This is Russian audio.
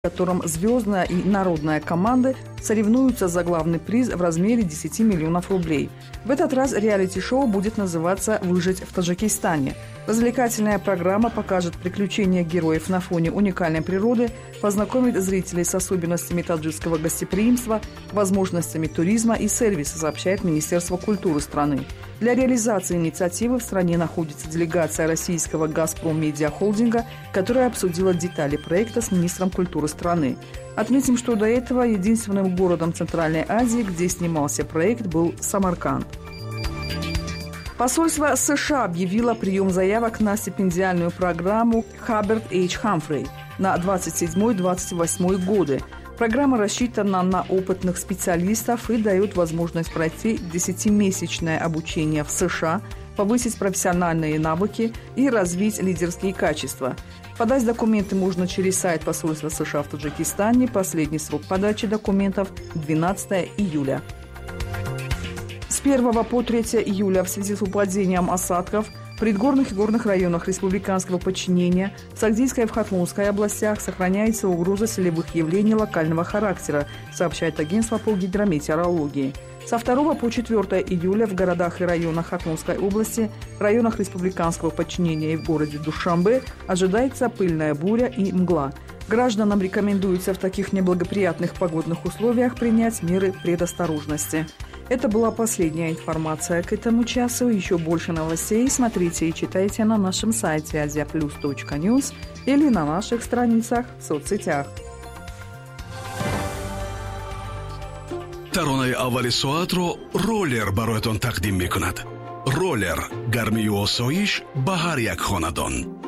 в котором звездная и народная команды соревнуются за главный приз в размере 10 миллионов рублей. В этот раз реалити-шоу будет называться «Выжить в Таджикистане». Развлекательная программа покажет приключения героев на фоне уникальной природы, познакомит зрителей с особенностями таджикского гостеприимства, возможностями туризма и сервиса, сообщает Министерство культуры страны. Для реализации инициативы в стране находится делегация российского «Газпром Медиа Холдинга», которая обсудила детали проекта с министром культуры страны. Отметим, что до этого единственным городом Центральной Азии, где снимался проект, был Самарканд. Посольство США объявило прием заявок на стипендиальную программу Хаберт H. Хамфрей на 27-28 годы. Программа рассчитана на опытных специалистов и дает возможность пройти 10-месячное обучение в США, повысить профессиональные навыки и развить лидерские качества. Подать документы можно через сайт посольства США в Таджикистане. Последний срок подачи документов – 12 июля. С 1 по 3 июля в связи с выпадением осадков в предгорных и горных районах республиканского подчинения в Сагдийской и в Хатлунской областях сохраняется угроза селевых явлений локального характера, сообщает агентство по гидрометеорологии. Со 2 по 4 июля в городах и районах Хатлунской области, районах республиканского подчинения и в городе Душанбе ожидается пыльная буря и мгла. Гражданам рекомендуется в таких неблагоприятных погодных условиях принять меры предосторожности. Это была последняя информация к этому часу. Еще больше новостей смотрите и читайте на нашем сайте asiaplus.news или на наших страницах в соцсетях. таронаи аввали соатро роллер бароятон тақдим мекунад. роллер гармию осоиш ба ҳар як хонадон.